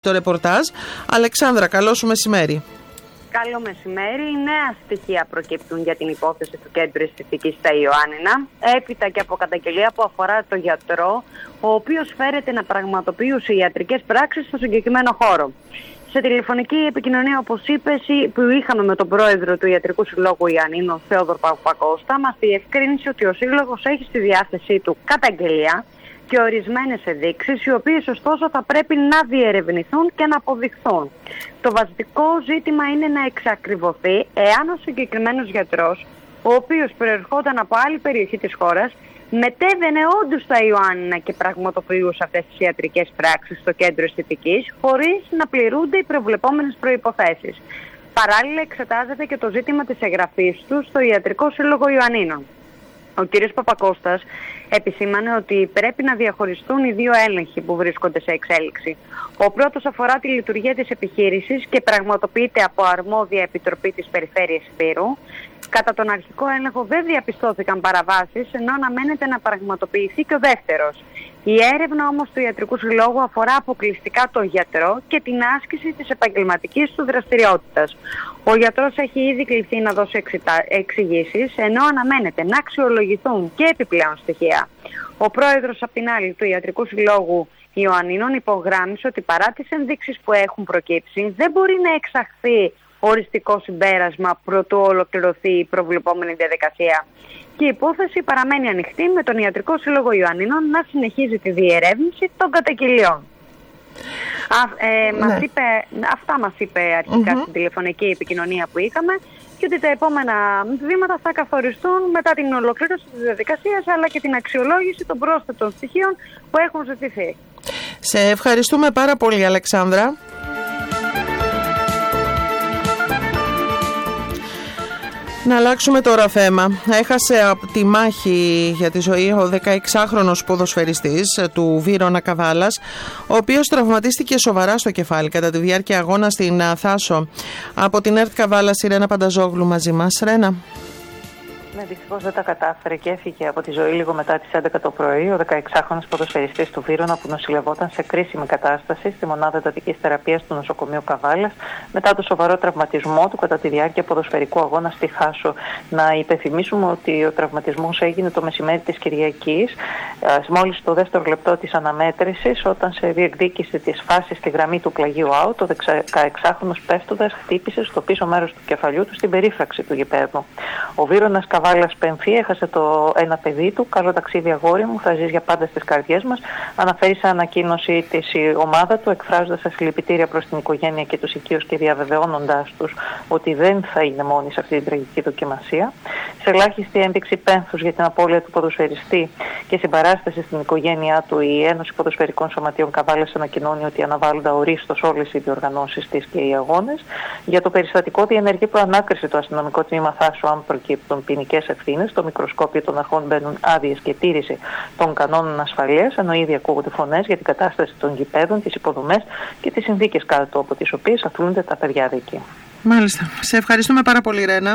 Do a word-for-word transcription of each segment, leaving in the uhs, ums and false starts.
Το ρεπορτάζ. Αλεξάνδρα, καλό σου μεσημέρι. Καλό μεσημέρι. Νέα στοιχεία προκύπτουν για την υπόθεση του Κέντρου Αισθητικής στα Ιωάννινα, έπειτα και από καταγγελία που αφορά τον γιατρό, ο οποίος φέρεται να πραγματοποιούσε ιατρικές πράξεις στο συγκεκριμένο χώρο. Σε τηλεφωνική επικοινωνία, όπως είπες, που είχαμε με τον πρόεδρο του Ιατρικού Συλλόγου Ιωαννίνων, Θεόδωρο Παπακώστα, μας διευκρίνησε ότι ο σύλλογος έχει στη διάθεσή του καταγγελία και ορισμένες ενδείξεις, οι οποίες ωστόσο θα πρέπει να διερευνηθούν και να αποδειχθούν. Το βασικό ζήτημα είναι να εξακριβωθεί εάν ο συγκεκριμένος γιατρός, ο οποίος προερχόταν από άλλη περιοχή της χώρας, μετέβαινε όντως στα Ιωάννινα και πραγματοποιούσε αυτές τις ιατρικές πράξεις στο Κέντρο Αισθητικής, χωρίς να πληρούνται οι προβλεπόμενες προϋποθέσεις. Παράλληλα, εξετάζεται και το ζήτημα της εγγραφής του στο Ιατρικό Σύλλογο Ιωαννίνων. Ο κ. Παπακώστας επισήμανε ότι πρέπει να διαχωριστούν οι δύο έλεγχοι που βρίσκονται σε εξέλιξη. Ο πρώτος αφορά τη λειτουργία της επιχείρησης και πραγματοποιείται από αρμόδια επιτροπή της Περιφέρειας Υπήρου. Κατά τον αρχικό έλεγχο δεν διαπιστώθηκαν παραβάσεις, ενώ αναμένεται να πραγματοποιηθεί και ο δεύτερος. Η έρευνα όμως του Ιατρικού Συλλόγου αφορά αποκλειστικά τον γιατρό και την άσκηση της επαγγελματικής του δραστηριότητας. Ο γιατρός έχει ήδη κληθεί να δώσει εξηγήσεις, ενώ αναμένεται να αξιολογηθούν και επιπλέον στοιχεία. Ο πρόεδρος, απ' την άλλη, του Ιατρικού Συλλόγου Ιωαννίνων υπογράμμισε ότι παρά τις ενδείξεις που έχουν προκύψει, δεν μπορεί να εξαχθεί οριστικό συμπέρασμα προτού ολοκληρωθεί η προβλεπόμενη διαδικασία. Και η υπόθεση παραμένει ανοιχτή, με τον Ιατρικό Σύλλογο Ιωαννίνων να συνεχίζει τη διερεύνηση των καταγγελιών. Α, ε, ναι. μας είπε, αυτά μας είπε αρχικά mm-hmm. στην τηλεφωνική επικοινωνία που είχαμε, και ότι τα επόμενα βήματα θα καθοριστούν μετά την ολοκλήρωση της διαδικασίας, αλλά και την αξιολόγηση των πρόσθετων στοιχείων που έχουν ζητηθεί. Σε ευχαριστούμε πάρα πολύ, Αλεξάνδρα. Να αλλάξουμε τώρα θέμα. Έχασε από τη μάχη για τη ζωή ο δεκαεξάχρονος ποδοσφαιριστής του Βύρωνα Καβάλας, ο οποίος τραυματίστηκε σοβαρά στο κεφάλι κατά τη διάρκεια αγώνα στην Θάσο. Από την ΕΡΤ Καβάλας, η Ρένα Πανταζόγλου μαζί μας. Ρένα. Ναι, δυστυχώς δεν τα κατάφερε και έφυγε από τη ζωή λίγο μετά τις έντεκα το πρωί ο δεκαεξάχρονος ποδοσφαιριστής του Βύρωνα, που νοσηλευόταν σε κρίσιμη κατάσταση στη μονάδα εντατικής θεραπείας του νοσοκομείου Καβάλας μετά το σοβαρό τραυματισμό του κατά τη διάρκεια ποδοσφαιρικού αγώνα στη Θάσο. Να υπενθυμίσουμε ότι ο τραυματισμός έγινε το μεσημέρι της Κυριακής, μόλις το δεύτερο λεπτό της αναμέτρησης, όταν σε διεκδίκηση της φάσης στη γραμμή του πλαγίου out, ο δεκαεξάχρονος πέφτοντας χτύπησε στο πίσω μέρος του κεφαλιού του στην περίφραξη του γηπέδου. Ο Βύρωνας Καβάλας Πενφή έχασε το ένα παιδί του. Καλό ταξίδι, αγόρι μου, θα ζεις για πάντα στις καρδιές μας, αναφέρει σε ανακοίνωση της η ομάδα του, εκφράζοντας τα συλληπιτήρια προς την οικογένεια και τους οικείους και διαβεβαιώνοντάς τους ότι δεν θα είναι μόνοι σε αυτή την τραγική δοκιμασία. Σε ελάχιστη ένδειξη πένθους για την απώλεια του ποδοσφαιριστή και συμπαράσταση στην οικογένειά του, η Ένωση Ποδοσφαιρικών Σωματείων Καβάλας ανακοινώνει ότι αναβάλλονται ορίστως όλες οι διοργανώσεις της και οι αγώνες. Για το περιστατικό διενεργεί προανάκριση το αστυνομικό τμήμα Θάσου, αν προκύπτουν ποινικές ευθύνες. Στο μικροσκόπιο των αρχών μπαίνουν άδειες και τήρηση των κανόνων ασφαλείας, ενώ ήδη ακούγονται φωνές για την κατάσταση των γηπέδων, τις υποδομές και τις συνθήκες κάτω από τις οποίες αθλούνται τα παιδιά εκεί. Μάλιστα. Σε ευχαριστούμε πάρα πολύ, Ρένα.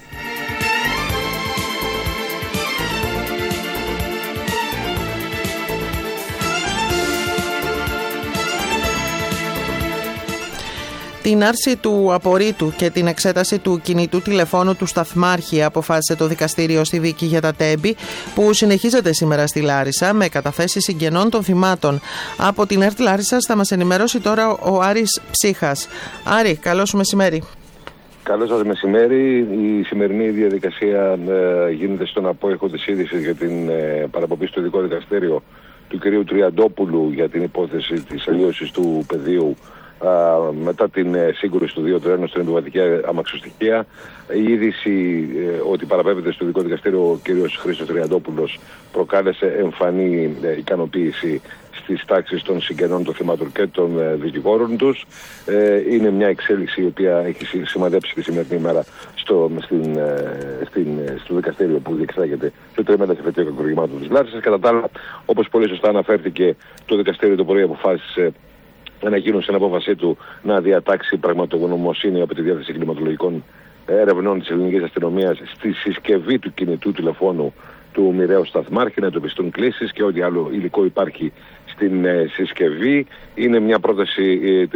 Την άρση του απορρίτου και την εξέταση του κινητού τηλεφώνου του σταθμάρχη αποφάσισε το δικαστήριο στη δίκη για τα Τέμπη, που συνεχίζεται σήμερα στη Λάρισα με καταθέσεις συγγενών των θυμάτων. Από την ΕΡΤ Λάρισσας θα μας ενημερώσει τώρα ο Άρης Ψύχας. Άρη, καλό σου μεσημέρι. Καλό σας μεσημέρι. Η σημερινή διαδικασία ε, γίνεται στον απόϊχο της είδησης για την ε, παραπομπή στο ειδικό δικαστήριο του κυρίου Τριαντόπουλου για την υπόθεση της αλλίωσης του πεδίου Uh, μετά την uh, σύγκρουση του δύο τρένου στην εντοβατική αμαξοστοιχεία. Η είδηση uh, ότι παραπέμπεται στο ειδικό δικαστήριο ο κ. Χρήστος Τριαντόπουλος προκάλεσε εμφανή uh, ικανοποίηση στις τάξεις των συγγενών των θυμάτων και των uh, δικηγόρων τους. Uh, είναι μια εξέλιξη η οποία έχει σημαδέψει τη σημερινή ημέρα στο, στην, uh, στην, uh, στο δικαστήριο που διεξάγεται στο τριμερές εφετείο κακουργημάτων της Λάρισσας. Κατά τα άλλα, όπως πολύ σωστά αναφέρθηκε, το δικαστήριο το πρωί αποφάσισε ανακοίνωσε την απόφασή του να διατάξει πραγματογνωμοσύνη από τη διάθεση κλιματολογικών ερευνών της ελληνικής αστυνομίας στη συσκευή του κινητού τηλεφώνου του μοιραίου σταθμάρχη, να εντοπιστούν κλήσεις και ό,τι άλλο υλικό υπάρχει στην συσκευή. Είναι μια πρόταση